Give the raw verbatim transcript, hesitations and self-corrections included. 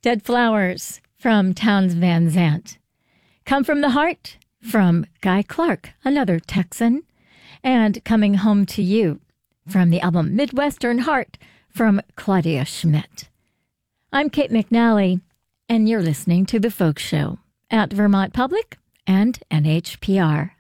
Dead Flowers from Townes Van Zandt. Come from the Heart from Guy Clark, another Texan. And Coming Home to You from the album Midwestern Heart from Claudia Schmidt. I'm Kate McNally, and you're listening to The Folk Show at Vermont Public and N H P R.